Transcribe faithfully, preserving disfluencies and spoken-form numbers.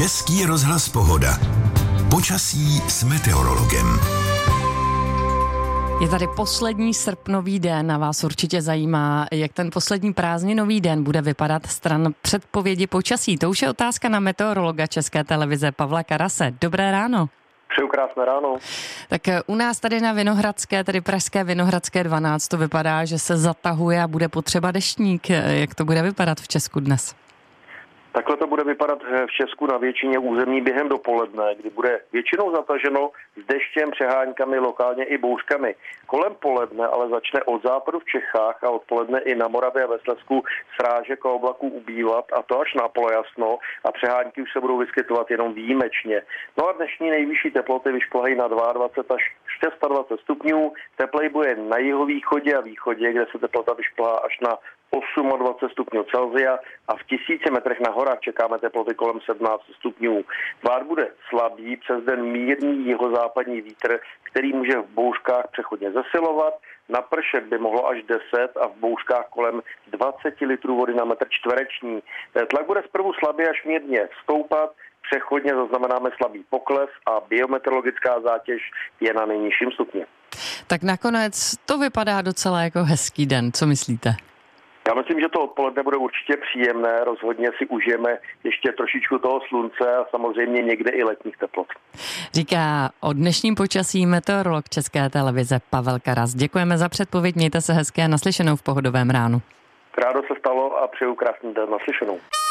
Český rozhlas Pohoda. Počasí s meteorologem. Je tady poslední srpnový den a vás určitě zajímá, jak ten poslední prázdninový den bude vypadat stran předpovědi počasí. To už je otázka na meteorologa České televize Pavla Karase. Dobré ráno. Přeju krásné ráno. Tak u nás tady na Vinohradské, tedy pražské Vinohradské dvanáct, to vypadá, že se zatahuje a bude potřeba deštník. Jak to bude vypadat v Česku dnes? Takhle to bude vypadat v Česku na většině území během dopoledne, kdy bude většinou zataženo s deštěm, přeháňkami, lokálně i bouřkami. Kolem poledne ale začne od západu v Čechách a odpoledne i na Moravě a ve Slezsku srážek a oblaků ubývat, a to až na polojasno, a přehánky už se budou vyskytovat jenom výjimečně. No a dnešní nejvyšší teploty vyšplhají na dvacet dva až dvacet šest stupňů. Teplej bude na jihovýchodě a východě, kde se teplota vyšplhá až na dvacet osm stupňů Celsia, a v tisíci metrech na horách čekáme teploty kolem sedmnáct stupňů. Tvár bude slabý, přes den mírný jihozápadní vítr, který může v bouřkách přechodně zesilovat. Na pršek by mohlo až deset a v bouřkách kolem dvacet litrů vody na metr čtvereční. Tlak bude zprvu slabě až mírně stoupat, přechodně zaznamenáme slabý pokles a biometeorologická zátěž je na nejnižším stupni. Tak nakonec to vypadá docela jako hezký den, co myslíte? Já myslím, že to odpoledne bude určitě příjemné, rozhodně si užijeme ještě trošičku toho slunce a samozřejmě někde i letních teplot. Říká o dnešním počasí meteorolog České televize Pavel Karas. Děkujeme za předpověď, mějte se hezké, naslyšenou v Pohodovém ránu. Rádo se stalo a přeju krásný den, naslyšenou.